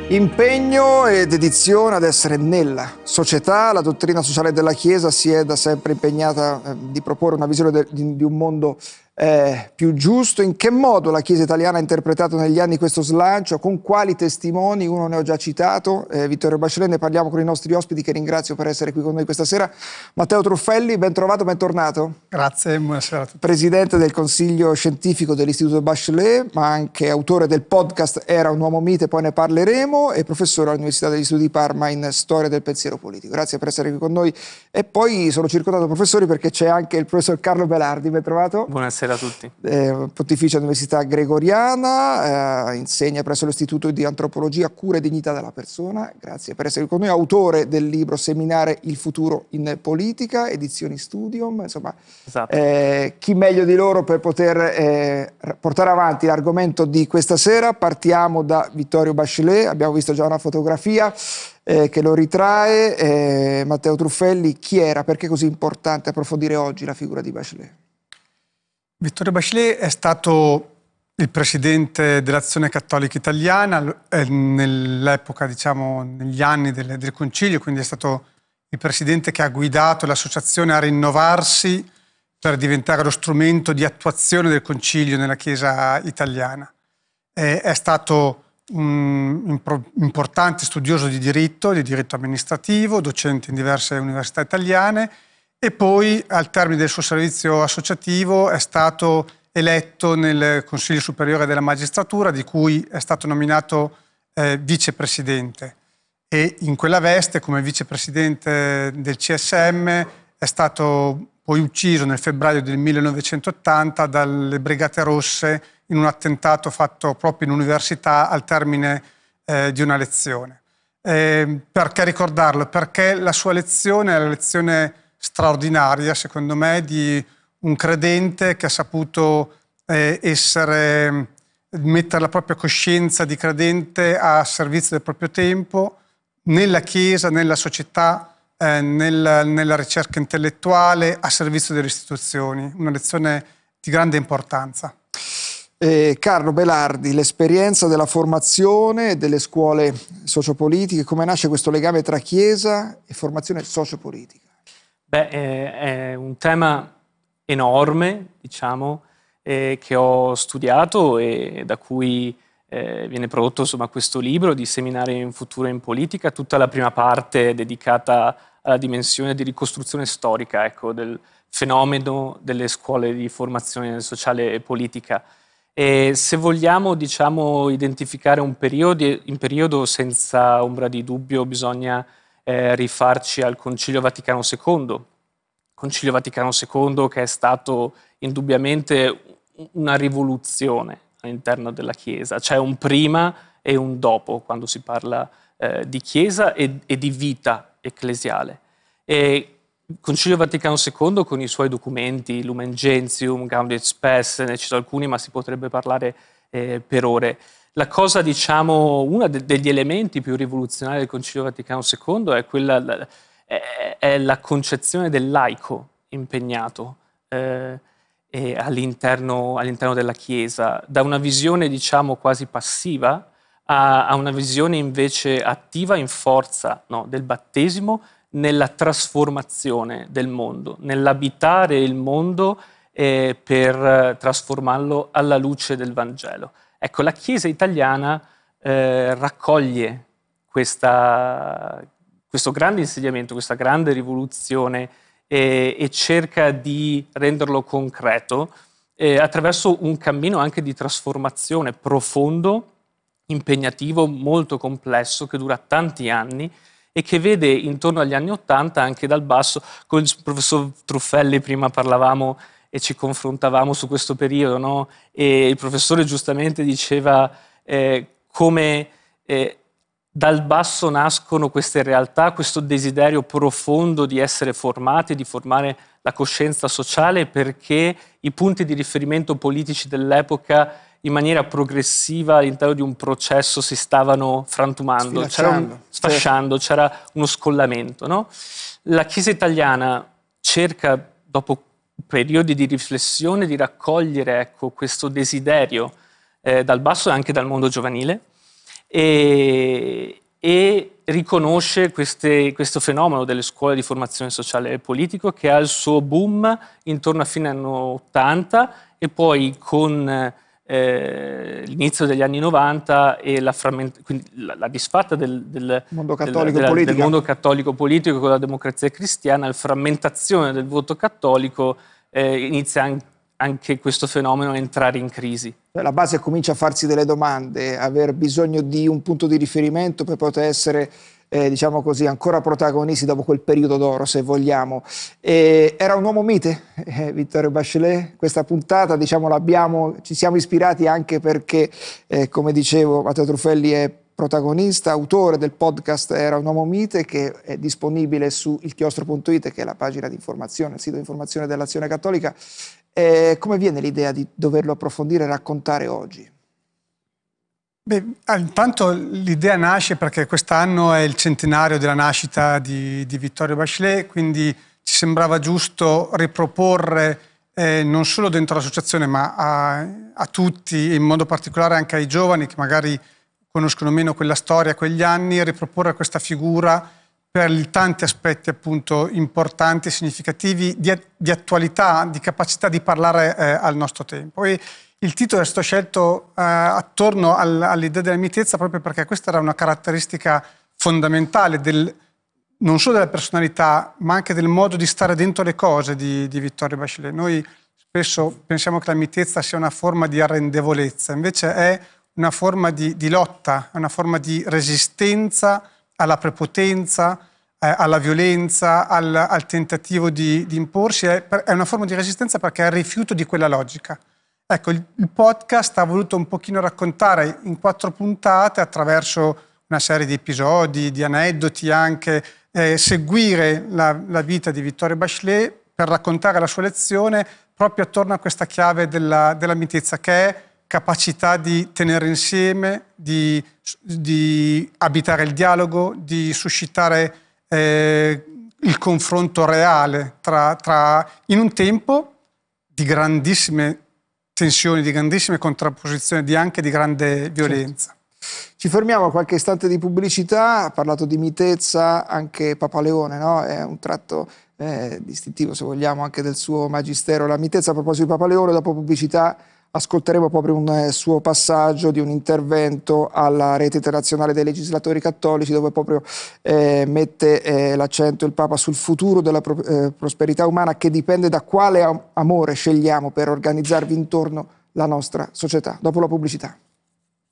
Impegno e dedizione ad essere nella società. La dottrina sociale della Chiesa si è da sempre impegnata di proporre una visione di un mondo più giusto. In che modo la Chiesa italiana ha interpretato negli anni questo slancio? Con quali testimoni? Uno ne ho già citato, Vittorio Bachelet. Ne parliamo con i nostri ospiti, che ringrazio per essere qui con noi questa sera. Matteo Truffelli, ben trovato, ben tornato. Grazie, buonasera a tutti. Presidente del Consiglio Scientifico dell'Istituto Bachelet, ma anche autore del podcast Era un uomo mite, poi ne parleremo, e professore all'Università degli Studi di Parma in Storia del pensiero politico. Grazie per essere qui con noi. E poi sono circondato da professori perché c'è anche il professor Carlo Belardi, ben trovato. Buonasera a tutti. Pontificio all'Università Gregoriana, insegna presso l'Istituto di Antropologia, Cura e Dignità della Persona. Grazie per essere qui con noi. Autore del libro Seminare il futuro in politica, edizioni Studium. Insomma, esatto. Chi meglio di loro per poter portare avanti l'argomento di questa sera. Partiamo da Vittorio Bachelet. Abbiamo visto già una fotografia che lo ritrae. Matteo Truffelli, chi era? Perché è così importante approfondire oggi la figura di Bachelet? Vittorio Bachelet è stato il presidente dell'Azione Cattolica Italiana nell'epoca, diciamo, negli anni del Concilio, quindi è stato il presidente che ha guidato l'associazione a rinnovarsi per diventare lo strumento di attuazione del Concilio nella Chiesa italiana. È stato un importante studioso di diritto amministrativo, docente in diverse università italiane, e poi al termine del suo servizio associativo è stato eletto nel Consiglio Superiore della Magistratura, di cui è stato nominato vicepresidente, e in quella veste, come vicepresidente del CSM, è stato poi ucciso nel febbraio del 1980 dalle Brigate Rosse in un attentato fatto proprio in università al termine di una lezione. Perché ricordarlo? Perché la sua lezione è la lezione straordinaria, secondo me, di un credente che ha saputo mettere la propria coscienza di credente a servizio del proprio tempo, nella Chiesa, nella società, nella ricerca intellettuale, a servizio delle istituzioni. Una lezione di grande importanza. Carlo Belardi, l'esperienza della formazione e delle scuole sociopolitiche, come nasce questo legame tra Chiesa e formazione sociopolitica? Beh, è un tema enorme, diciamo, che ho studiato e da cui viene prodotto, insomma, questo libro di Seminare in futuro in politica. Tutta la prima parte è dedicata alla dimensione di ricostruzione storica, ecco, del fenomeno delle scuole di formazione sociale e politica. E se vogliamo, diciamo, identificare un periodo, senza ombra di dubbio bisogna rifarci al Concilio Vaticano II. Concilio Vaticano II che è stato indubbiamente una rivoluzione all'interno della Chiesa. C'è un prima e un dopo quando si parla di Chiesa e di vita ecclesiale. E il Concilio Vaticano II, con i suoi documenti, Lumen Gentium, Gaudium et Spes, ne cito alcuni, ma si potrebbe parlare per ore. La cosa, diciamo, uno degli elementi più rivoluzionari del Concilio Vaticano II è la concezione del laico impegnato all'interno della Chiesa, da una visione, diciamo, quasi passiva a una visione invece attiva, in forza, no, del battesimo, nella trasformazione del mondo, nell'abitare il mondo per trasformarlo alla luce del Vangelo. Ecco, la Chiesa italiana raccoglie questo grande insediamento, questa grande rivoluzione e cerca di renderlo concreto attraverso un cammino anche di trasformazione profondo, impegnativo, molto complesso, che dura tanti anni e che vede intorno agli anni '80 anche dal basso. Con il professor Truffelli prima parlavamo e ci confrontavamo su questo periodo, no? E il professore giustamente diceva come dal basso nascono queste realtà, questo desiderio profondo di essere formati, di formare la coscienza sociale, perché i punti di riferimento politici dell'epoca in maniera progressiva all'interno di un processo si stavano frantumando, sfasciando, c'era uno scollamento, no? La Chiesa italiana cerca, dopo periodi di riflessione, di raccogliere, ecco, questo desiderio dal basso e anche dal mondo giovanile, e riconosce questo fenomeno delle scuole di formazione sociale e politico che ha il suo boom intorno a fine anni 80 e poi con l'inizio degli anni 90 e quindi la disfatta del mondo cattolico politico con la democrazia cristiana, la frammentazione del voto cattolico, inizia anche questo fenomeno a entrare in crisi. La base comincia a farsi delle domande, aver bisogno di un punto di riferimento per poter essere, diciamo così, ancora protagonisti dopo quel periodo d'oro, se vogliamo. Era un uomo mite, Vittorio Bachelet? Questa puntata, diciamo, ci siamo ispirati anche perché, come dicevo, Matteo Trufelli è protagonista, autore del podcast Era un uomo mite, che è disponibile su ilchiostro.it, che è la pagina di informazione, il sito di informazione dell'Azione Cattolica. Come viene l'idea di doverlo approfondire e raccontare oggi? Beh, intanto l'idea nasce perché quest'anno è il centenario della nascita di Vittorio Bachelet, quindi ci sembrava giusto riproporre non solo dentro l'associazione ma a tutti, in modo particolare anche ai giovani che magari conoscono meno quella storia, quegli anni, riproporre questa figura per tanti aspetti appunto importanti e significativi di attualità, di capacità di parlare al nostro tempo. E il titolo è stato scelto attorno all'idea della mitezza proprio perché questa era una caratteristica fondamentale non solo della personalità ma anche del modo di stare dentro le cose di Vittorio Bachelet. Noi spesso pensiamo che la mitezza sia una forma di arrendevolezza, invece è una forma di lotta, è una forma di resistenza alla prepotenza, alla violenza, al tentativo di imporsi, è una forma di resistenza perché è il rifiuto di quella logica. Ecco, il podcast ha voluto un pochino raccontare in 4 puntate, attraverso una serie di episodi, di aneddoti anche, seguire la vita di Vittorio Bachelet per raccontare la sua lezione proprio attorno a questa chiave della mitezza, che è capacità di tenere insieme, di abitare il dialogo, di suscitare il confronto reale in un tempo di grandissime tensioni, di grandissime contrapposizioni, anche di grande violenza. Ci fermiamo a qualche istante di pubblicità. Ha parlato di mitezza anche Papa Leone, no? È un tratto distintivo, se vogliamo, anche del suo magistero. La mitezza, a proposito di Papa Leone, dopo pubblicità ascolteremo proprio un suo passaggio di un intervento alla Rete Internazionale dei Legislatori Cattolici, dove proprio mette l'accento il Papa sul futuro della prosperità umana, che dipende da quale amore scegliamo per organizzarvi intorno la nostra società. Dopo la pubblicità.